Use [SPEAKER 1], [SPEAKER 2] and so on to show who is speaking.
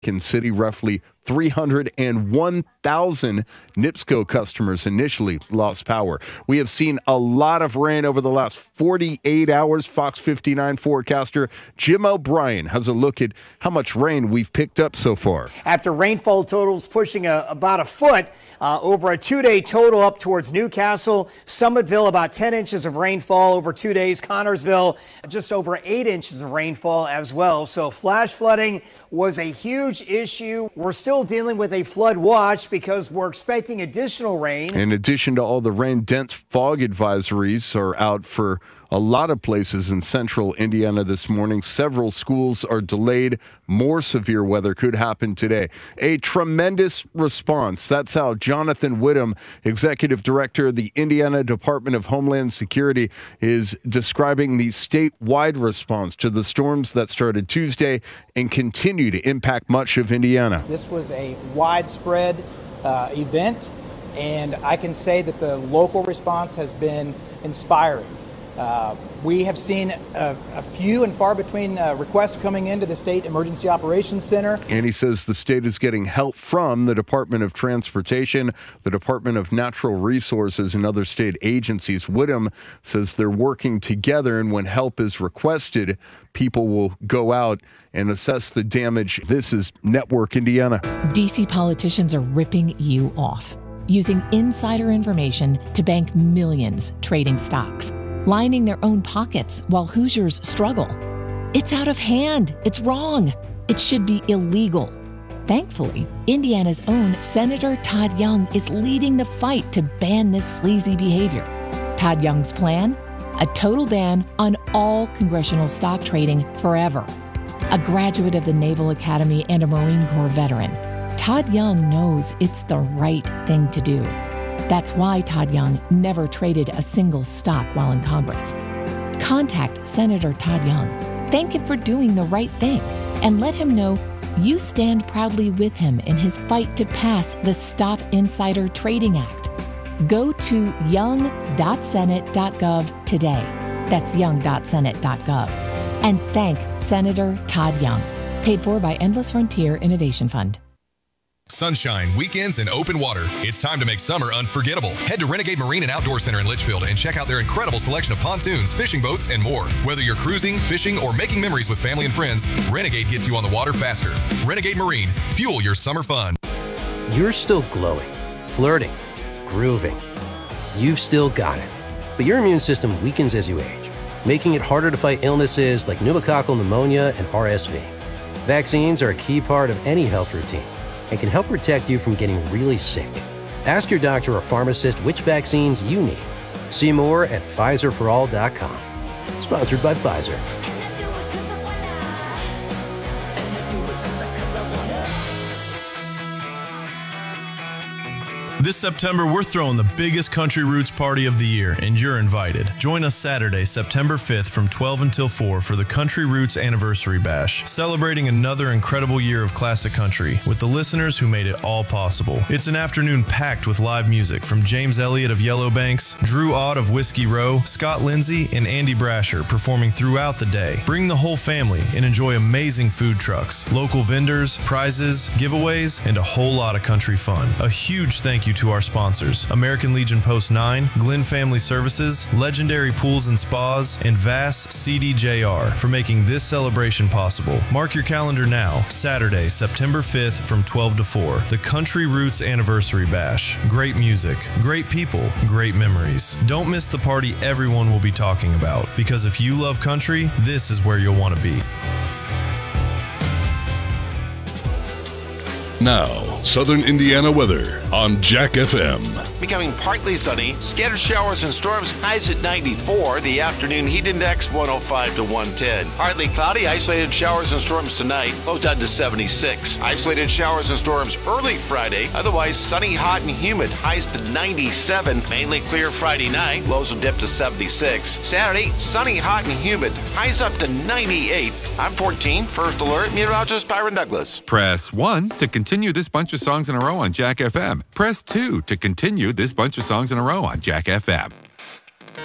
[SPEAKER 1] City, roughly 301,000 NIPSCO customers initially lost power. We have seen a lot of rain over the last 48 hours. Fox 59 forecaster Jim O'Brien has a look at how much rain we've picked up so far.
[SPEAKER 2] After rainfall totals pushing about a foot over a 2-day total up towards Newcastle, Summitville about 10 inches of rainfall over 2 days, Connorsville just over 8 inches of rainfall as well. So flash flooding was a huge issue. We're still dealing with a flood watch because we're expecting additional rain.
[SPEAKER 1] In addition to all the rain, dense fog advisories are out for a lot of places in central Indiana this morning. Several schools are delayed. More severe weather could happen today. A tremendous response. That's how Jonathan Whittam, Executive Director of the Indiana Department of Homeland Security, is describing the statewide response to the storms that started Tuesday and continue to impact much of Indiana.
[SPEAKER 3] This was a widespread event, and I can say that the local response has been inspiring. We have seen a few and far between requests coming into the State Emergency Operations Center.
[SPEAKER 1] And he says the state is getting help from the Department of Transportation, the Department of Natural Resources, and other state agencies. Whittam says they're working together, and when help is requested, people will go out and assess the damage. This is Network Indiana.
[SPEAKER 4] DC politicians are ripping you off, using insider information to bank millions trading stocks, lining their own pockets while Hoosiers struggle. It's out of hand. It's wrong. It should be illegal. Thankfully, Indiana's own Senator Todd Young is leading the fight to ban this sleazy behavior. Todd Young's plan? A total ban on all congressional stock trading forever. A graduate of the Naval Academy and a Marine Corps veteran, Todd Young knows it's the right thing to do. That's why Todd Young never traded a single stock while in Congress. Contact Senator Todd Young, thank him for doing the right thing, and let him know you stand proudly with him in his fight to pass the Stop Insider Trading Act. Go to young.senate.gov today. That's young.senate.gov. And thank Senator Todd Young. Paid for by Endless Frontier Innovation Fund.
[SPEAKER 5] Sunshine, weekends, and open water. It's time to make summer unforgettable. Head to Renegade Marine and Outdoor Center in Litchfield and check out their incredible selection of pontoons, fishing boats, and more. Whether you're cruising, fishing, or making memories with family and friends, Renegade gets you on the water faster. Renegade Marine, fuel your summer fun.
[SPEAKER 6] You're still glowing, flirting, grooving. You've still got it. But your immune system weakens as you age, making it harder to fight illnesses like pneumococcal pneumonia and RSV. Vaccines are a key part of any health routine and can help protect you from getting really sick. Ask your doctor or pharmacist which vaccines you need. See more at PfizerForAll.com. Sponsored by Pfizer.
[SPEAKER 7] This September, we're throwing the biggest Country Roots party of the year, and you're invited. Join us Saturday, September 5th from 12 until 4 for the Country Roots Anniversary Bash, celebrating another incredible year of classic country with the listeners who made it all possible. It's an afternoon packed with live music from James Elliott of Yellow Banks, Drew Ott of Whiskey Row, Scott Lindsay, and Andy Brasher performing throughout the day. Bring the whole family and enjoy amazing food trucks, local vendors, prizes, giveaways, and a whole lot of country fun. A huge thank you to our sponsors, American Legion Post 9, Glenn Family Services, Legendary Pools and Spas, and Vass CDJR for making this celebration possible. Mark your calendar now, Saturday, September 5th from 12 to 4, the Country Roots Anniversary Bash. Great music, great people, great memories. Don't miss the party everyone will be talking about, because if you love country, this is where you'll want to be.
[SPEAKER 8] Now, Southern Indiana weather on Jack FM.
[SPEAKER 9] Becoming partly sunny, scattered showers and storms, highs at 94. The afternoon heat index 105 to 110. Partly cloudy, isolated showers and storms tonight, lows down to 76. Isolated showers and storms early Friday, otherwise sunny, hot, and humid, highs to 97. Mainly clear Friday night, lows will dip to 76. Saturday, sunny, hot, and humid, highs up to 98. I'm 14, First Alert, meteorologist Byron Douglas.
[SPEAKER 10] Press 1 to continue this bunch of songs in a row on Jack FM. Press 2 to continue this bunch of songs in a row on Jack FM.